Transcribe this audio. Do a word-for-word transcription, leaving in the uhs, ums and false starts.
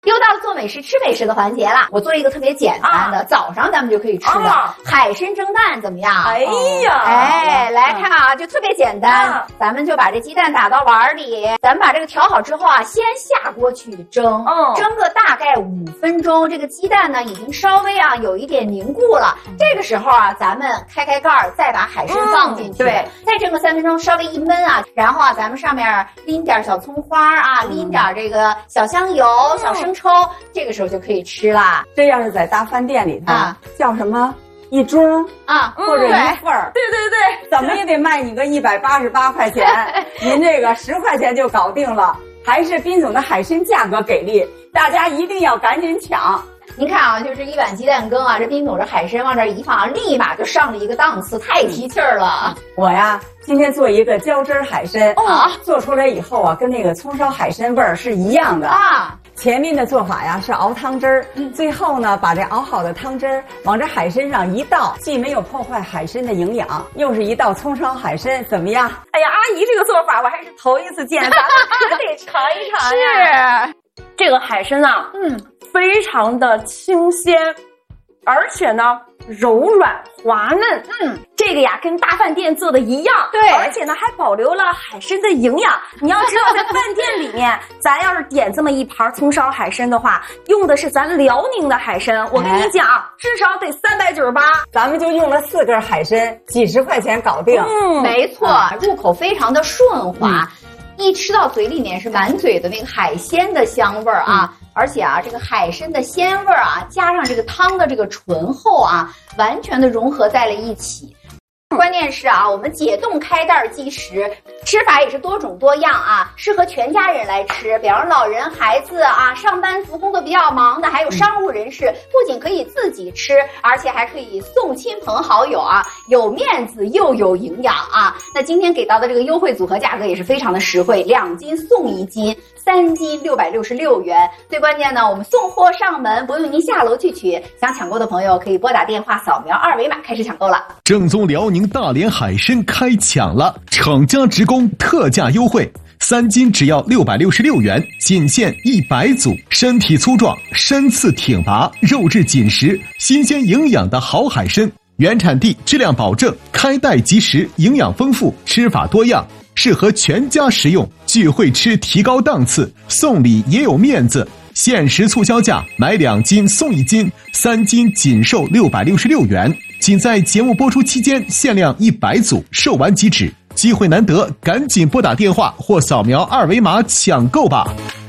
又到了做美食、吃美食的环节了。我做一个特别简单的，啊、早上咱们就可以吃的、啊、海参蒸蛋，怎么样？ 哎呀， 哎，来看啊，就特别简单。啊、咱们就把这鸡蛋打到碗里，咱们把这个调好之后啊，先下锅去蒸，嗯，蒸个大概五分钟。这个鸡蛋呢，已经稍微啊有一点凝固了。这个时候啊，咱们开开盖儿，再把海参放进去，嗯、对，再蒸个三分钟，稍微一焖啊，然后啊，咱们上面淋点小葱花啊，嗯、淋点这个小香油、嗯、小生抽，这个时候就可以吃啦。 这要是在大饭店里头，啊、叫什么？一盅啊，或者一份儿， 对对对， 怎么也得卖你个一百八十八块钱，您这个十块钱就搞定了。还是彬总的海参价格给力，大家一定要赶紧抢。 您看啊，就是一碗鸡蛋羹啊，这彬总这海参往这一放，立马就上了一个档次，太提气儿了。 我呀，今天做一个浇汁海参啊，做出来以后啊，跟那个葱烧海参味儿是一样的啊。前面的做法呀是熬汤汁儿，嗯，最后呢把这熬好的汤汁儿往这海参上一倒，既没有破坏海参的营养，又是一道葱烧海参，怎么样？ 哎呀，阿姨这个做法我还是头一次见，咱们可得尝一尝呀。是，这个海参啊，嗯，非常的清鲜，而且呢柔软滑嫩，嗯，这个呀跟大饭店做的一样，对，而且呢还保留了海参的营养。你要知道，在饭店里面，咱要是点这么一盘葱烧海参的话，用的是咱辽宁的海参，我跟你讲，哎、至少得三百九十八， 咱们就用了四根海参，几十块钱搞定。 嗯，没错，嗯、入口非常的顺滑。嗯，一吃到嘴里面是满嘴的那个海鲜的香味儿啊，嗯、而且啊，这个海参的鲜味儿啊，加上这个汤的这个醇厚啊，完全的融合在了一起。关键是啊，我们解冻开袋即食，吃法也是多种多样啊，适合全家人来吃。比方老人、孩子啊，上班族工作比较忙的，还有商务人士，不仅可以自己吃，而且还可以送亲朋好友啊，有面子又有营养啊。那今天给到的这个优惠组合价格也是非常的实惠，两斤送一斤，三斤六百六十六元。最关键呢，我们送货上门，不用您下楼去取。想抢购的朋友可以拨打电话扫描二维码开始抢购了。 正宗辽宁大连海参开抢了，厂家直供特价优惠，三斤只要六百六十六元，仅限一百组，身体粗壮，身次挺拔，肉质紧实，新鲜营养的好海参，原产地，质量保证，开袋即食，营养丰富，吃法多样，适合全家食用，聚会吃提高档次，送礼也有面子。限时促销价，买两斤送一斤，三斤仅售六百六十六元，仅在节目播出期间限量一百组，售完即止，机会难得，赶紧拨打电话或扫描二维码抢购吧。